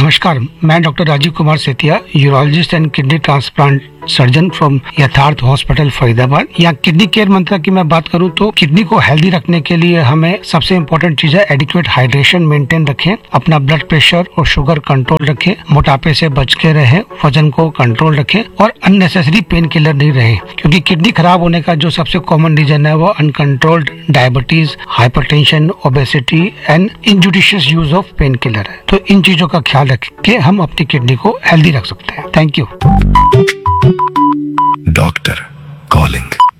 नमस्कार, मैं doctor Rajiv Kumar Setia, urologist and kidney transplant surgeon from यथार्थ हॉस्पिटल फरीदाबाद। यहाँ किडनी केयर मंत्र की मैं बात करूँ तो किडनी को हेल्दी रखने के लिए हमें सबसे इम्पोर्टेंट चीज है एडिक्वेट हाइड्रेशन मेंटेन रखें, अपना ब्लड प्रेशर और शुगर कंट्रोल रखें, मोटापे से बच के रहें, वजन को कंट्रोल रखें और अननेसेसरी पेन किलर नहीं रहे, क्योंकि किडनी खराब होने का जो सबसे कॉमन रीजन है वो uncontrolled diabetes, hypertension, obesity and इनजुडिशियस use of pain killer है। तो इन चीजों का ख्याल रख के हम अपनी किडनी को हेल्दी रख सकते हैं। Thank you. Doctor calling.